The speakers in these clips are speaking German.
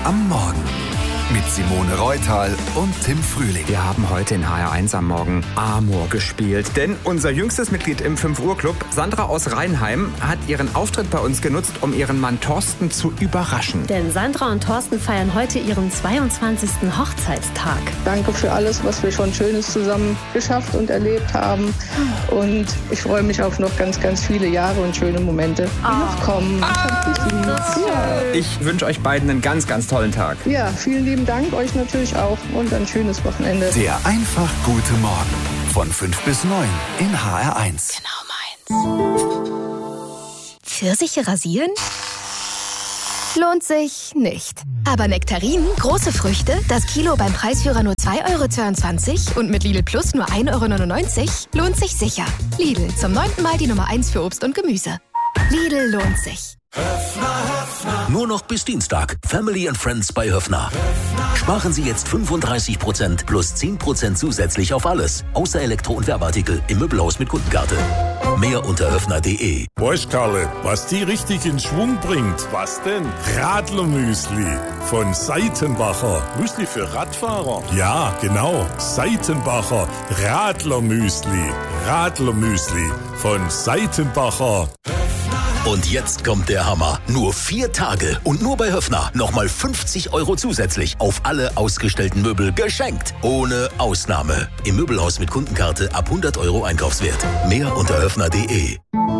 am Morgen. Mit Simone Reutal und Tim Frühling. Wir haben heute in HR1 am Morgen Amor gespielt. Denn unser jüngstes Mitglied im 5-Uhr-Club, Sandra aus Rheinheim, hat ihren Auftritt bei uns genutzt, um ihren Mann Thorsten zu überraschen. Denn Sandra und Thorsten feiern heute ihren 22. Hochzeitstag. Danke für alles, was wir schon Schönes zusammen geschafft und erlebt haben. Und ich freue mich auf noch ganz, ganz viele Jahre und schöne Momente, die noch kommen. Ich wünsche euch beiden einen ganz, ganz tollen Tag. Ja, vielen lieben Dank, euch natürlich auch und ein schönes Wochenende. Der einfach gute Morgen von 5 bis 9 in HR1. Genau meins. Pfirsiche rasieren? Lohnt sich nicht. Aber Nektarinen, große Früchte, das Kilo beim Preisführer nur 2,22 € und mit Lidl Plus nur 1,99 € lohnt sich sicher. Lidl, zum 9. Mal die Nummer 1 für Obst und Gemüse. Lidl lohnt sich. Nur noch bis Dienstag. Family and Friends bei Höffner. Sparen Sie jetzt 35% plus 10% zusätzlich auf alles. Außer Elektro- und Werbeartikel im Möbelhaus mit Kundenkarte. Mehr unter höffner.de. Weißt Karle, was die richtig in Schwung bringt? Was denn? Radlermüsli von Seitenbacher. Müsli für Radfahrer? Ja, genau. Seitenbacher Radlermüsli. Radlermüsli von Seitenbacher. Und jetzt kommt der Hammer. Nur 4 Tage und nur bei Höffner. Nochmal 50 € zusätzlich auf alle ausgestellten Möbel geschenkt. Ohne Ausnahme. Im Möbelhaus mit Kundenkarte ab 100 € Einkaufswert. Mehr unter höffner.de.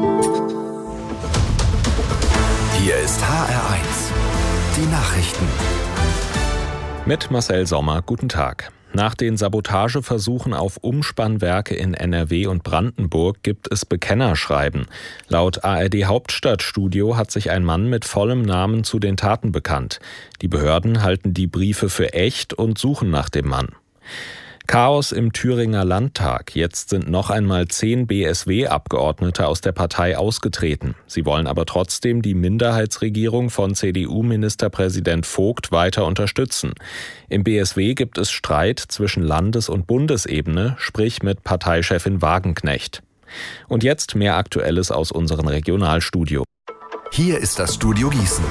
Hier ist HR1. Die Nachrichten. Mit Marcel Sommer, guten Tag. Nach den Sabotageversuchen auf Umspannwerke in NRW und Brandenburg gibt es Bekennerschreiben. Laut ARD Hauptstadtstudio hat sich ein Mann mit vollem Namen zu den Taten bekannt. Die Behörden halten die Briefe für echt und suchen nach dem Mann. Chaos im Thüringer Landtag. Jetzt sind noch einmal 10 BSW-Abgeordnete aus der Partei ausgetreten. Sie wollen aber trotzdem die Minderheitsregierung von CDU-Ministerpräsident Vogt weiter unterstützen. Im BSW gibt es Streit zwischen Landes- und Bundesebene, sprich mit Parteichefin Wagenknecht. Und jetzt mehr Aktuelles aus unserem Regionalstudio. Hier ist das Studio Gießen.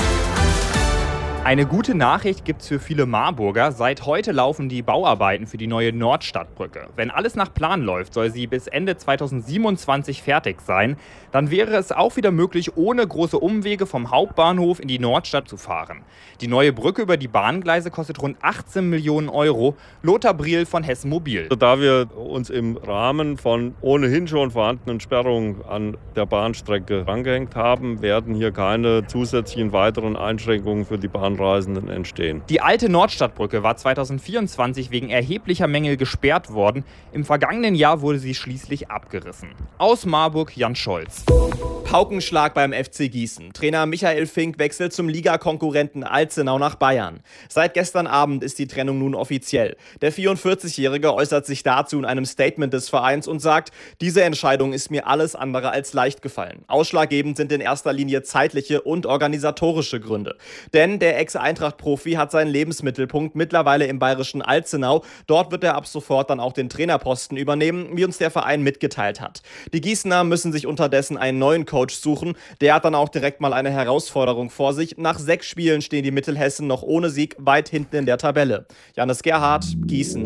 Eine gute Nachricht gibt's für viele Marburger. Seit heute laufen die Bauarbeiten für die neue Nordstadtbrücke. Wenn alles nach Plan läuft, soll sie bis Ende 2027 fertig sein. Dann wäre es auch wieder möglich, ohne große Umwege vom Hauptbahnhof in die Nordstadt zu fahren. Die neue Brücke über die Bahngleise kostet rund 18 Millionen €. Lothar Briel von Hessen Mobil. Da wir uns im Rahmen von ohnehin schon vorhandenen Sperrungen an der Bahnstrecke rangehängt haben, werden hier keine zusätzlichen weiteren Einschränkungen für die Bahnreisenden entstehen. Die alte Nordstadtbrücke war 2024 wegen erheblicher Mängel gesperrt worden. Im vergangenen Jahr wurde sie schließlich abgerissen. Aus Marburg, Jan Scholz. Paukenschlag beim FC Gießen. Trainer Michael Fink wechselt zum Ligakonkurrenten Alzenau nach Bayern. Seit gestern Abend ist die Trennung nun offiziell. Der 44-Jährige äußert sich dazu in einem Statement des Vereins und sagt, diese Entscheidung ist mir alles andere als leicht gefallen. Ausschlaggebend sind in erster Linie zeitliche und organisatorische Gründe. Denn der Ex-Eintracht-Profi hat seinen Lebensmittelpunkt mittlerweile im bayerischen Alzenau. Dort wird er ab sofort dann auch den Trainerposten übernehmen, wie uns der Verein mitgeteilt hat. Die Gießener müssen sich unterdessen einen neuen Coach suchen. Der hat dann auch direkt mal eine Herausforderung vor sich. Nach 6 Spielen stehen die Mittelhessen noch ohne Sieg weit hinten in der Tabelle. Janis Gerhardt, Gießen.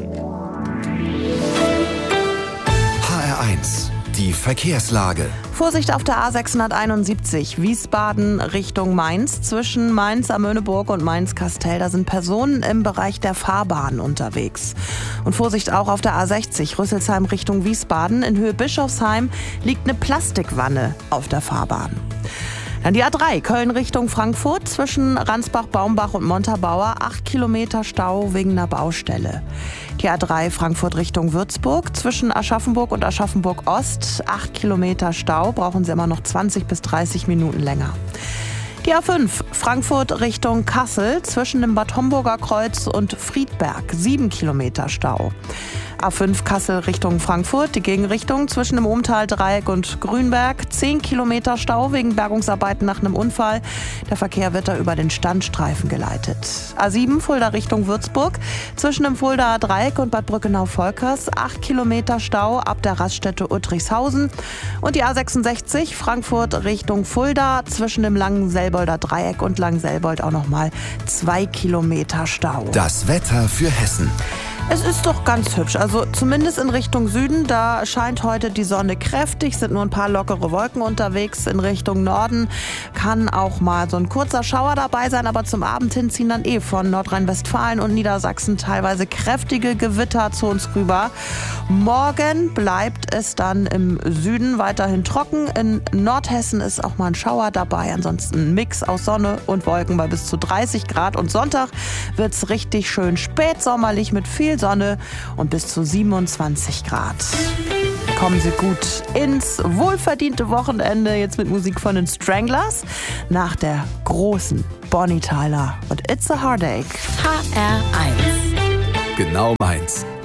HR1. Die Verkehrslage. Vorsicht auf der A671 Wiesbaden Richtung Mainz. Zwischen Mainz am Möhneburg und Mainz-Kastel, da sind Personen im Bereich der Fahrbahn unterwegs. Und Vorsicht auch auf der A60 Rüsselsheim Richtung Wiesbaden. In Höhe Bischofsheim liegt eine Plastikwanne auf der Fahrbahn. Dann die A3 Köln Richtung Frankfurt zwischen Ransbach, Baumbach und Montabaur 8 Kilometer Stau wegen einer Baustelle. Die A3 Frankfurt Richtung Würzburg zwischen Aschaffenburg und Aschaffenburg Ost 8 Kilometer Stau, brauchen Sie immer noch 20 bis 30 Minuten länger. Die A5 Frankfurt Richtung Kassel zwischen dem Bad Homburger Kreuz und Friedberg 7 Kilometer Stau. A5 Kassel Richtung Frankfurt, die Gegenrichtung zwischen dem Ommtal-Dreieck und Grünberg. 10 Kilometer Stau wegen Bergungsarbeiten nach einem Unfall. Der Verkehr wird da über den Standstreifen geleitet. A7 Fulda Richtung Würzburg, zwischen dem Fuldaer Dreieck und Bad Brückenau-Volkers. 8 Kilometer Stau ab der Raststätte Uttrichshausen. Und die A66 Frankfurt Richtung Fulda, zwischen dem Langenselbolder Dreieck und Langenselbold auch nochmal 2 Kilometer Stau. Das Wetter für Hessen. Es ist doch ganz hübsch, also zumindest in Richtung Süden, da scheint heute die Sonne kräftig, sind nur ein paar lockere Wolken unterwegs. In Richtung Norden kann auch mal so ein kurzer Schauer dabei sein, aber zum Abend hin ziehen dann von Nordrhein-Westfalen und Niedersachsen teilweise kräftige Gewitter zu uns rüber. Morgen bleibt es dann im Süden weiterhin trocken, in Nordhessen ist auch mal ein Schauer dabei, ansonsten ein Mix aus Sonne und Wolken bei bis zu 30 Grad und Sonntag wird es richtig schön spätsommerlich mit viel Sonne und bis zu 27 Grad. Kommen Sie gut ins wohlverdiente Wochenende, jetzt mit Musik von den Stranglers, nach der großen Bonnie Tyler und It's a Heartache. HR1. Genau meins.